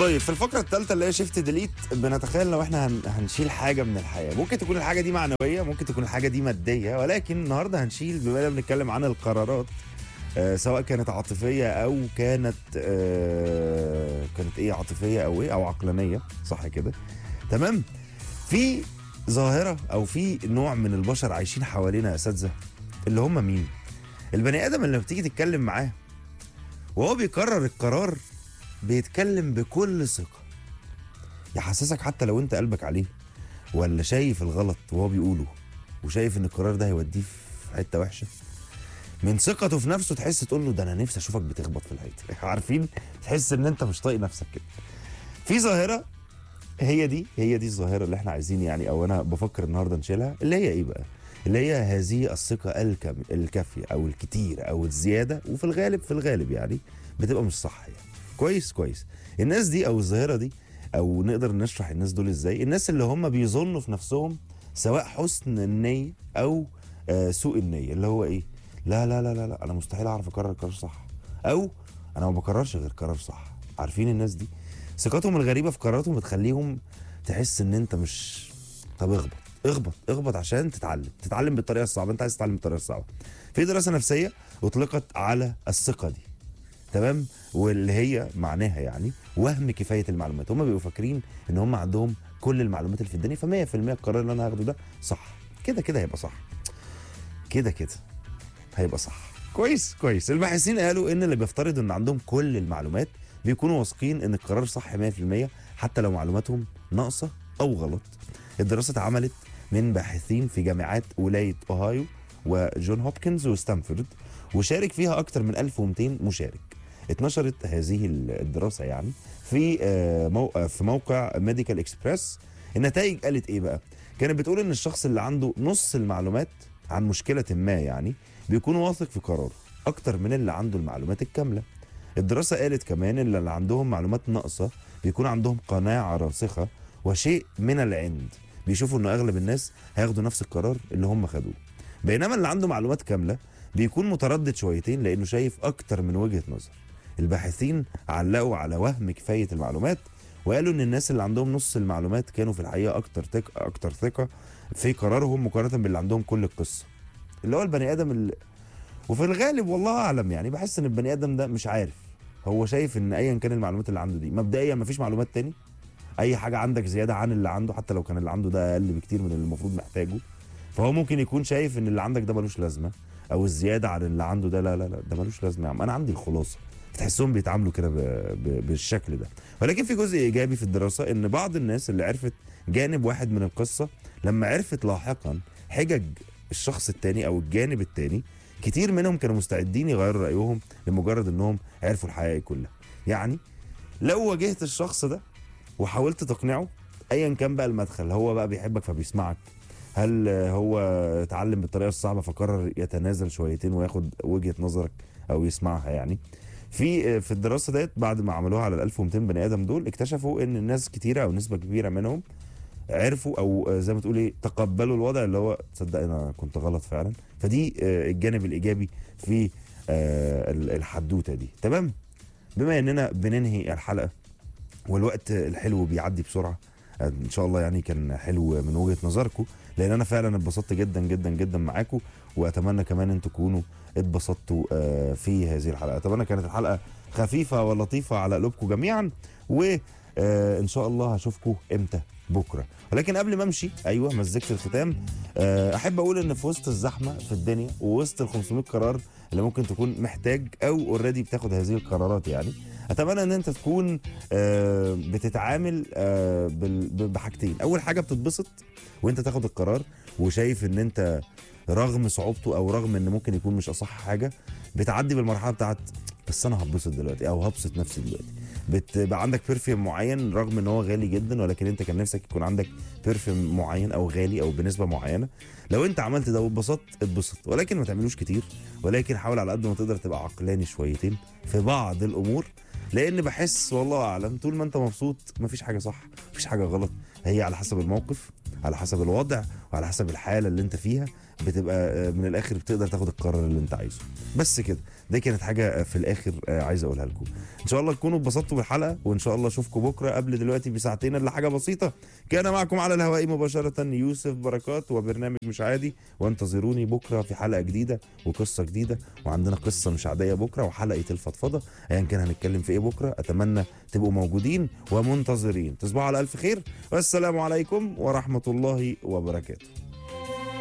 طيب في الفقرة الثالثة اللي هي شيفت ديليت، بنتخيل لو احنا هنشيل حاجة من الحياة. ممكن تكون الحاجة دي معنوية، ممكن تكون الحاجة دي مادية، ولكن النهاردة هنشيل بما اننا بنتكلم عن القرارات، سواء كانت عاطفية او كانت كانت ايه، عاطفية او ايه، او عقلانية، صح كده؟ تمام. في ظاهرة او في نوع من البشر عايشين حوالينا يا اساتذة، اللي هم مين؟ البني ادم اللي بتيجي تتكلم معاه وهو بيقرر القرار بيتكلم بكل ثقة، يحسسك حتى لو انت قلبك عليه ولا شايف الغلط وهو بيقوله، وشايف ان القرار ده هيوديه في حتة وحشة، من ثقته في نفسه تحس تقول له ده انا نفسي اشوفك بتخبط في الحيط. عارفين، تحس ان انت مش طايق نفسك كده. في ظاهرة، هي دي الظاهرة اللي احنا عايزين يعني، او انا بفكر النهارده نشيلها، اللي هي ايه بقى؟ اللي هي هذه الثقة الكافية او الكتير او الزيادة، وفي الغالب يعني بتبقى مش صح يعني. كويس. الناس دي او الظاهرة دي، او نقدر نشرح الناس دول ازاي؟ الناس اللي هم بيظنوا في نفسهم سواء حسن النية او سوء النية، اللي هو ايه؟ لا انا مستحيل اعرف اقرر قرار صح، او انا ما بقررش غير قرار صح. عارفين الناس دي ثقتهم الغريبة في قراراتهم بتخليهم تحس ان انت مش، طب اخبط عشان تتعلم بالطريقة الصعبة. انت عايز تتعلم بالطريقة الصعبة. في دراسة نفسية اطلقت على الثقة دي، تمام، واللي هي معناها يعني وهم كفايه المعلومات. هم بيبقوا فاكرين ان هم عندهم كل المعلومات اللي في الدنيا، ف100% القرار اللي انا هاخده ده صح، كده هيبقى صح، كده هيبقى صح. كويس. الباحثين قالوا ان اللي بيفترض ان عندهم كل المعلومات بيكونوا واثقين ان القرار صح 100%، حتى لو معلوماتهم ناقصه او غلط. الدراسه اتعملت من باحثين في جامعات ولايه اوهايو وجون هوبكنز وستانفورد، وشارك فيها اكثر من 1200 مشارك. اتنشرت هذه الدراسه يعني في موقع ميديكال اكسبريس. النتائج قالت ايه بقى؟ كانت بتقول ان الشخص اللي عنده نص المعلومات عن مشكله ما يعني بيكون واثق في قراره اكتر من اللي عنده المعلومات الكامله. الدراسه قالت كمان ان اللي عندهم معلومات ناقصه بيكون عندهم قناعه راسخه وشيء من العند، بيشوفوا ان اغلب الناس هياخدوا نفس القرار اللي هم خدوه. بينما اللي عنده معلومات كامله بيكون متردد شويتين لانه شايف اكتر من وجهه نظر. الباحثين علقوا على وهم كفايه المعلومات، وقالوا ان الناس اللي عندهم نص المعلومات كانوا في الحقيقه اكتر ثقه في قرارهم مقارنه باللي عندهم كل القصه، اللي هو البني ادم اللي، وفي الغالب والله اعلم يعني بحس ان البني ادم ده مش عارف، هو شايف ان ايا كان المعلومات اللي عنده دي مبدئيا مفيش معلومات تاني. اي حاجه عندك زياده عن اللي عنده، حتى لو كان اللي عنده ده اقل بكتير من اللي المفروض محتاجه، فهو ممكن يكون شايف ان اللي عندك ده ملوش لازمه، او الزياده عن اللي عنده ده لا ده ملوش لازمه يا عم، انا عندي الخلاصه. تحسهم بيتعاملوا كده بالشكل ده. ولكن في جزء ايجابي في الدراسه، ان بعض الناس اللي عرفت جانب واحد من القصه لما عرفت لاحقا حجج الشخص التاني او الجانب التاني، كتير منهم كانوا مستعدين يغيروا رايهم لمجرد انهم عرفوا الحقيقه كلها. يعني لو واجهت الشخص ده وحاولت تقنعه، ايا كان بقى المدخل، هو بقى بيحبك فبيسمعك، هل هو اتعلم بالطريقه الصعبه فقرر يتنازل شويتين وياخد وجهه نظرك او يسمعها يعني. في الدراسه ديت بعد ما عملوها على ال 1200 بني ادم دول، اكتشفوا ان الناس كتيره او نسبه كبيره منهم عرفوا او زي ما تقول ايه، تقبلوا الوضع، اللي هو تصدق انا كنت غلط فعلا. فدي الجانب الايجابي في الحدوته دي. تمام. بما اننا بننهي الحلقه والوقت الحلو بيعدي بسرعه، ان شاء الله يعني كان حلو من وجهه نظركم، لان انا فعلا اتبسطت جدا معاكم، واتمنى كمان ان تكونوا اتبسطتوا في هذه الحلقه. اتمنى كانت الحلقه خفيفه ولطيفه على قلوبكم جميعا، وان شاء الله هشوفكم امتى؟ بكره. ولكن قبل ما امشي، ايوه، مزجت الختام، احب اقول ان في وسط الزحمه في الدنيا ووسط ال 500 قرار اللي ممكن تكون محتاج او اوريدي بتاخد هذه القرارات يعني، اتمنى ان انت تكون بتتعامل بحاجتين. اول حاجه بتتبسط وانت تاخد القرار، وشايف ان انت رغم صعوبته او رغم ان ممكن يكون مش اصح حاجه، بتعدي بالمرحله بتاعت بس انا هتبسط دلوقتي او هبسط نفسي دلوقتي. بتبقى عندك بيرفيوم معين رغم ان هو غالي جدا، ولكن انت كان نفسك يكون عندك بيرفيوم معين او غالي او بنسبه معينه. لو انت عملت ده واتبسطت اتبسط، ولكن ما تعملوش كتير، ولكن حاول على قد ما تقدر تبقى عقلاني شويتين في بعض الامور، لان بحس والله اعلم طول ما انت مبسوط مفيش حاجه صح مفيش حاجه غلط، هي على حسب الموقف، على حسب الوضع، وعلى حسب الحاله اللي انت فيها بتبقى من الاخر بتقدر تاخد القرار اللي انت عايزه. بس كده، دي كانت حاجه في الاخر عايز اقولها لكم. ان شاء الله تكونوا اتبسطتوا بالحلقه، وان شاء الله اشوفكم بكره قبل دلوقتي بساعتين الا حاجه بسيطه. كان معكم على الهواء مباشره يوسف بركات وبرنامج مش عادي، وانتظروني بكره في حلقه جديده وقصه جديده، وعندنا قصه مش عاديه بكره وحلقه الفضفضه. ايا كان هنتكلم في ايه بكره، اتمنى تبقوا موجودين ومنتظرين. تصبحوا على الف خير، والسلام عليكم ورحمه الله وبركاته.